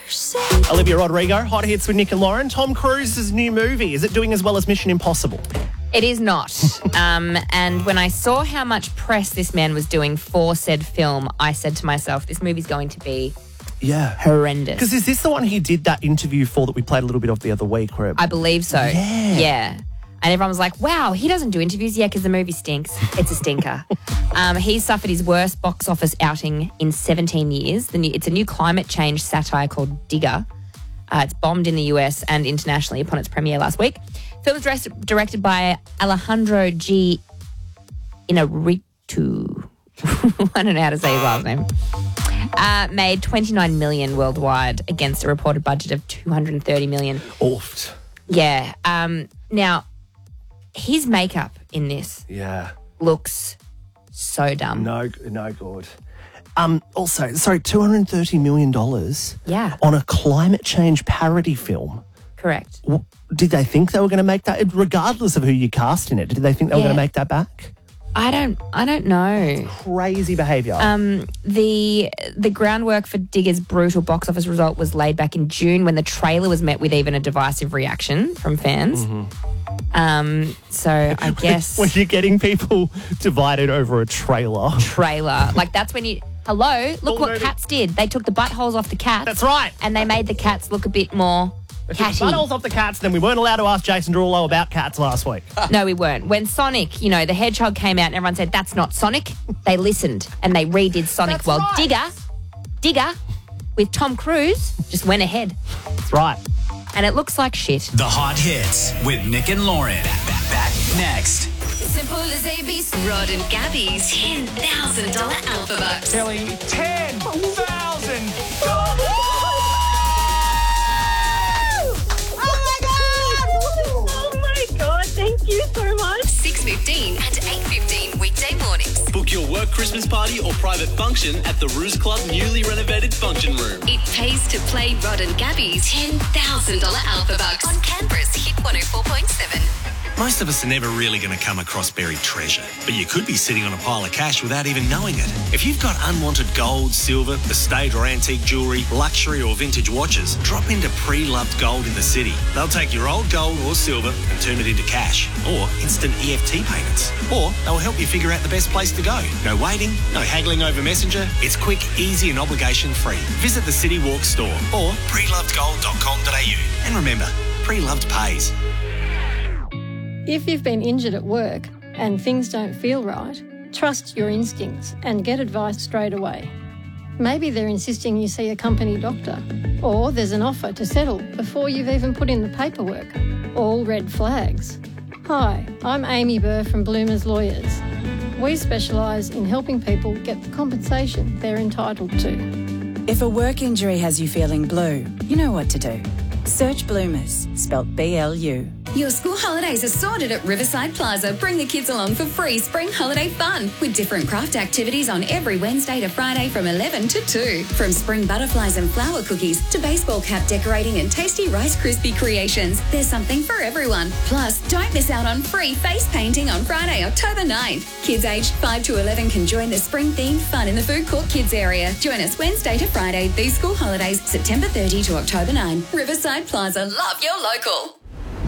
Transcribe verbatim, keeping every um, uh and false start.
Olivia Rodrigo, Hot Hits with Nick and Lauren. Tom Cruise's new movie, is it doing as well as Mission Impossible? It is not. um, and when I saw how much press this man was doing for said film, I said to myself, this movie's going to be yeah horrendous. Because is this the one he did that interview for that we played a little bit of the other week? Where it... I believe so. Yeah. Yeah. And everyone was like, wow, he doesn't do interviews. Yeah, because the movie stinks. It's a stinker. um, he suffered his worst box office outing in seventeen years. The new, it's a new climate change satire called Digger. Uh, it's bombed in the U S and internationally upon its premiere last week. Film was direct- directed by Alejandro G. Inarritu. I don't know how to say his last name. Uh, made twenty-nine million dollars worldwide against a reported budget of two hundred thirty million dollars. Oofed. Yeah. Um, now, his makeup in this Yeah. looks so dumb. No, no good. Um, also, sorry, two hundred thirty million dollars Yeah. on a climate change parody film. Correct. W- Did they think they were going to make that, regardless of who you cast in it, did they think they were Yeah. going to make that back? I don't. I don't know. Crazy behaviour. Um, the the groundwork for Digger's brutal box office result was laid back in June when the trailer was met with even a divisive reaction from fans. Mm-hmm. Um, so I guess when you're getting people divided over a trailer. trailer like that's when you. Hello, look Full what movie. cats did. They took the buttholes off the cats. That's right. And they made the cats look a bit more catty. Buttholes off the cats, then we weren't allowed to ask Jason Derulo about cats last week. No, we weren't. When Sonic, you know, the hedgehog came out and everyone said, that's not Sonic, they listened and they redid Sonic. That's well, right. Digger, Digger, with Tom Cruise, just went ahead. That's right. And it looks like shit. The Hot Hits with Nick and Lauren. Back, back next. Simple as A B C. Rod and Gabby's ten thousand dollars Alpha Bucks. Kelly, ten thousand dollars. Oh my God, thank you so much. six fifteen and eight fifteen weekday mornings. Book your work Christmas party or private function at the Ruse Club newly renovated function room. It pays to play Rod and Gabby's ten thousand dollars Alpha Bucks on Canberra's Hit one oh four point seven. Most of us are never really going to come across buried treasure, but you could be sitting on a pile of cash without even knowing it. If you've got unwanted gold, silver, estate or antique jewellery, luxury or vintage watches, drop into Pre-Loved Gold in the city. They'll take your old gold or silver and turn it into cash or instant E F T payments. Or they'll help you figure out the best place to go. No waiting, no haggling over Messenger. It's quick, easy and obligation free. Visit the City Walk store or pre loved gold dot com dot a u. And remember, Pre-Loved pays. If you've been injured at work and things don't feel right, trust your instincts and get advice straight away. Maybe they're insisting you see a company doctor, or there's an offer to settle before you've even put in the paperwork. All red flags. Hi, I'm Amy Burr from Bloomers Lawyers. We specialise in helping people get the compensation they're entitled to. If a work injury has you feeling blue, you know what to do. Search Bloomers, spelt B L U. Your school holidays are sorted at Riverside Plaza. Bring the kids along for free spring holiday fun with different craft activities on every Wednesday to Friday from eleven to two. From spring butterflies and flower cookies to baseball cap decorating and tasty Rice Krispie creations, there's something for everyone. Plus, don't miss out on free face painting on Friday, October ninth. Kids aged five to eleven can join the spring-themed fun in the food court kids area. Join us Wednesday to Friday, these school holidays, September thirtieth to October ninth. Riverside Plaza, love your local.